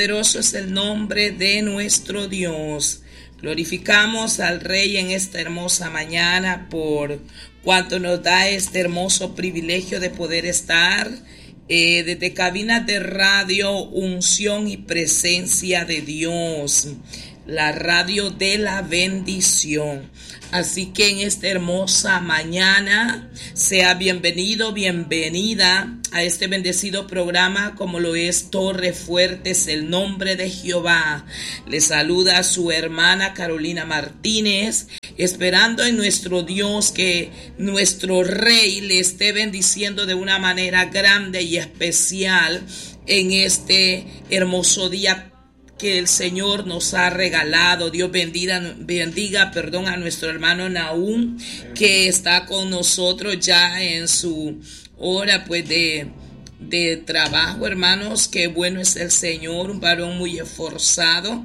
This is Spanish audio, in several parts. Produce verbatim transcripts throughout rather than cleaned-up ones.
Poderoso es el nombre de nuestro Dios. Glorificamos al Rey en esta hermosa mañana por cuanto nos da este hermoso privilegio de poder estar eh, desde cabinas de radio, unción y presencia de Dios, la radio de la bendición. Así que en esta hermosa mañana sea bienvenido, bienvenida a este bendecido programa como lo es Torre Fuerte, es el nombre de Jehová. Le saluda a su hermana Carolina Martínez, esperando en nuestro Dios que nuestro Rey le esté bendiciendo de una manera grande y especial en este hermoso día que el Señor nos ha regalado. Dios bendiga, bendiga, perdón, a nuestro hermano Nahum, que está con nosotros ya en su hora pues de, de trabajo, hermanos. Qué bueno es el Señor, un varón muy esforzado,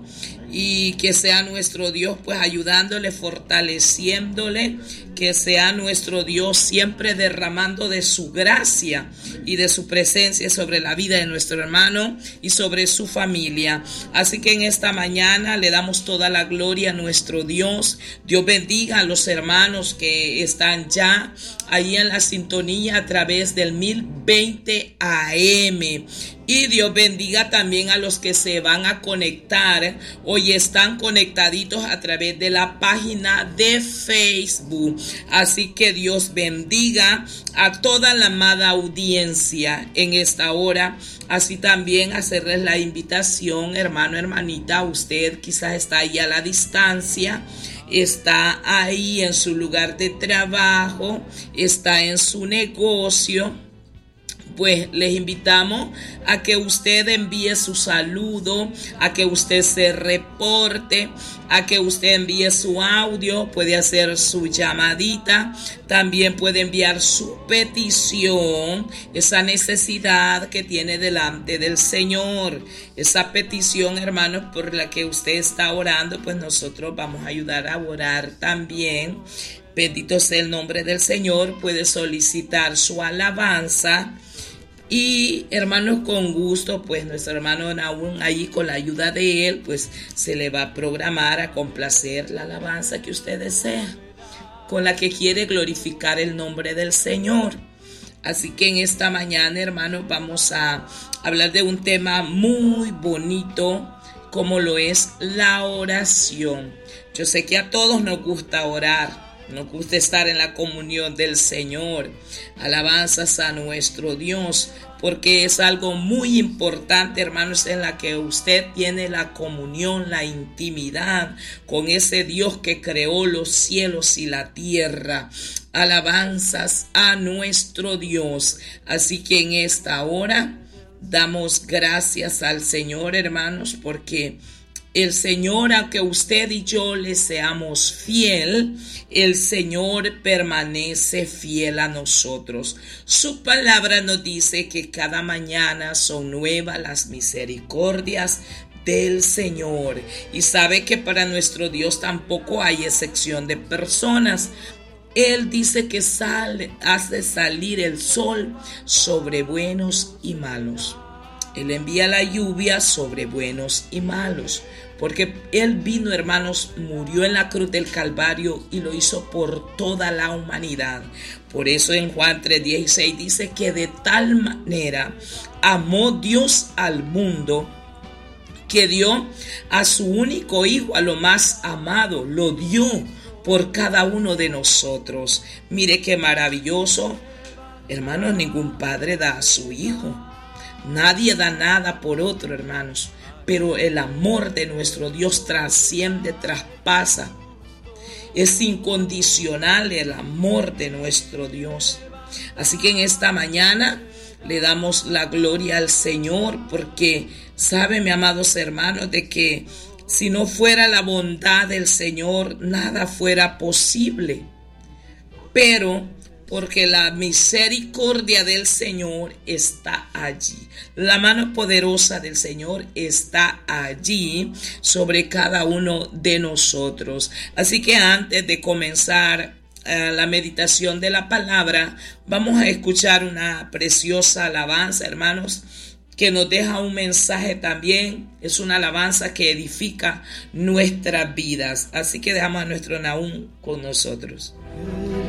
y que sea nuestro Dios pues ayudándole, fortaleciéndole, que sea nuestro Dios siempre derramando de su gracia y de su presencia sobre la vida de nuestro hermano y sobre su familia. Así que en esta mañana le damos toda la gloria a nuestro Dios. Dios bendiga a los hermanos que están ya ahí en la sintonía a través del mil veinte A M. Y Dios bendiga también a los que se van a conectar. Hoy están conectaditos a través de la página de Facebook. Así que Dios bendiga a toda la amada audiencia en esta hora. Así también hacerles la invitación, hermano, hermanita. Usted quizás está ahí a la distancia, está ahí en su lugar de trabajo, está en su negocio. Pues les invitamos a que usted envíe su saludo, a que usted se reporte, a que usted envíe su audio, puede hacer su llamadita, también puede enviar su petición, esa necesidad que tiene delante del Señor, esa petición, hermanos, por la que usted está orando, pues nosotros vamos a ayudar a orar también. Bendito sea el nombre del Señor. Puede solicitar su alabanza. Y hermanos, con gusto, pues nuestro hermano Nahum, allí con la ayuda de él, pues se le va a programar a complacer la alabanza que usted desea, con la que quiere glorificar el nombre del Señor. Así que en esta mañana, hermanos, vamos a hablar de un tema muy bonito, como lo es la oración. Yo sé que a todos nos gusta orar. Nos gusta estar en la comunión del Señor, alabanzas a nuestro Dios, porque es algo muy importante, hermanos, en la que usted tiene la comunión, la intimidad con ese Dios que creó los cielos y la tierra. Alabanzas a nuestro Dios. Así que en esta hora damos gracias al Señor, hermanos, porque el Señor, aunque usted y yo le seamos fiel, el Señor permanece fiel a nosotros. Su palabra nos dice que cada mañana son nuevas las misericordias del Señor. Y sabe que para nuestro Dios tampoco hay excepción de personas. Él dice que sale, hace salir el sol sobre buenos y malos. Él envía la lluvia sobre buenos y malos, porque Él vino, hermanos, murió en la cruz del Calvario y lo hizo por toda la humanidad. Por eso en Juan tres dieciséis dice que de tal manera amó Dios al mundo que dio a su único hijo, a lo más amado, lo dio por cada uno de nosotros. Mire qué maravilloso, hermanos, ningún padre da a su hijo. Nadie da nada por otro, hermanos, pero el amor de nuestro Dios trasciende, traspasa. Es incondicional el amor de nuestro Dios. Así que en esta mañana le damos la gloria al Señor, porque sabe, mis amados hermanos, de que si no fuera la bondad del Señor, nada fuera posible. Pero porque la misericordia del Señor está allí. La mano poderosa del Señor está allí sobre cada uno de nosotros. Así que antes de comenzar uh, la meditación de la palabra, vamos a escuchar una preciosa alabanza, hermanos. que nos deja un mensaje también. Es una alabanza que edifica nuestras vidas. Así que dejamos a nuestro Nahum con nosotros.